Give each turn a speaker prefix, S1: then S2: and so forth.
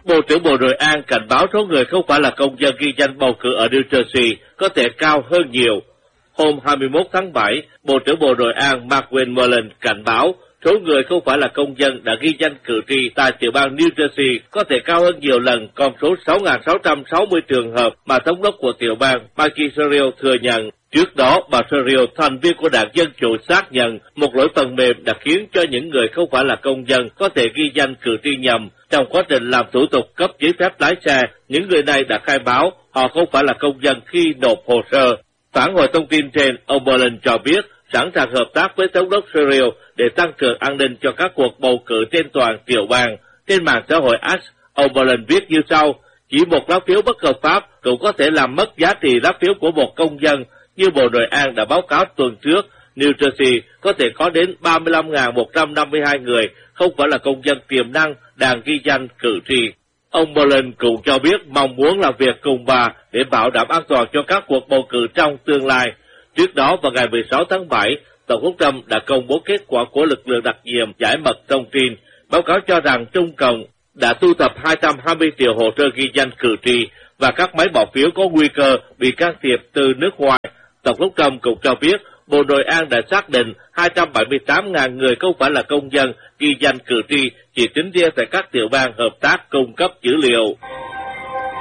S1: Bộ trưởng Bộ Nội an cảnh báo số người không phải là công dân ghi danh bầu cử ở New Jersey có thể cao hơn nhiều. Hôm 21 tháng 7, Bộ trưởng Bộ Nội an Mark Westmoreland cảnh báo số người không phải là công dân đã ghi danh cử tri tại tiểu bang New Jersey có thể cao hơn nhiều lần con số 6.660 trường hợp mà thống đốc của tiểu bang Michael Searle thừa nhận. Trước đó, bà Searle, thành viên của Đảng Dân Chủ, xác nhận một lỗi phần mềm đã khiến cho những người không phải là công dân có thể ghi danh cử tri nhầm. Trong quá trình làm thủ tục cấp giấy phép lái xe, những người này đã khai báo họ không phải là công dân khi nộp hồ sơ. Phản hồi thông tin trên, ông Bolin cho biết sẵn sàng hợp tác với thống đốc Searle để tăng cường an ninh cho các cuộc bầu cử trên toàn tiểu bang. Trên mạng xã hội X, ông Bolin viết như sau: chỉ một lá phiếu bất hợp pháp cũng có thể làm mất giá trị lá phiếu của một công dân. Như Bộ Nội an đã báo cáo tuần trước, New Jersey có thể có đến 35.152 người không phải là công dân tiềm năng đang ghi danh cử tri. Ông Bolin cũng cho biết mong muốn làm việc cùng bà để bảo đảm an toàn cho các cuộc bầu cử trong tương lai. Trước đó, vào ngày 16 tháng 7, Tổng thống Trump đã công bố kết quả của lực lượng đặc nhiệm giải mật thông tin. Báo cáo cho rằng Trung Cộng đã thu thập 220 triệu hồ sơ ghi danh cử tri và các máy bỏ phiếu có nguy cơ bị can thiệp từ nước ngoài. Tổng thống Trump cũng cho biết Bộ Nội an đã xác định 278.000 người không phải là công dân ghi danh cử tri chỉ tính riêng tại các tiểu bang hợp tác cung cấp dữ liệu.